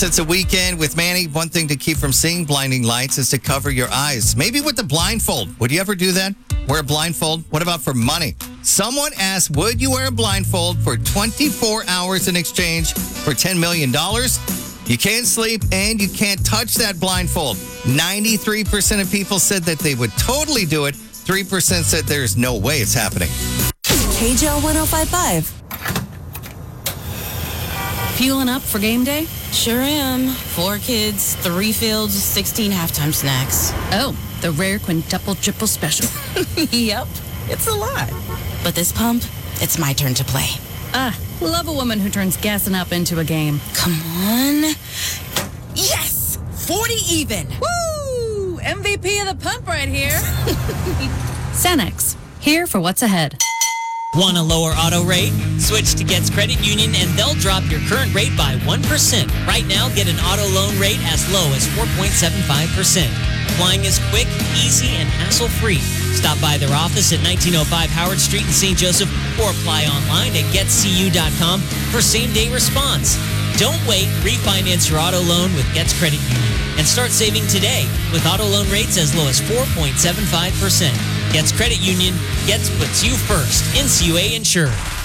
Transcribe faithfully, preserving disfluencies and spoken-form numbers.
It's a weekend with Manny. One thing to keep from seeing blinding lights is to cover your eyes. Maybe with the blindfold. Would you ever do that? Wear a blindfold? What about for money? Someone asked, would you wear a blindfold for twenty-four hours in exchange for ten million dollars? You can't sleep and you can't touch that blindfold. ninety-three percent of people said that they would totally do it. three percent said there's no way it's happening. K J O one oh five point five. Fueling up for game day? Sure am. Four kids, three fields, sixteen halftime snacks. Oh, the rare quintuple triple special. Yep, it's a lot. But this pump, it's my turn to play. Ah, love a woman who turns gassing up into a game. Come on. Yes! forty even. Woo! M V P of the pump right here. Sanex, here for what's ahead. Want a lower auto rate? Switch to Getz Credit Union and they'll drop your current rate by one percent. Right now, get an auto loan rate as low as four point seven five percent. Applying is quick, easy, and hassle-free. Stop by their office at nineteen oh five Howard Street in Saint Joseph or apply online at get c u dot com for same-day response. Don't wait. Refinance your auto loan with Getz Credit Union and start saving today with auto loan rates as low as four point seven five percent. Getz Credit Union. Getz puts you first. N C U A insured.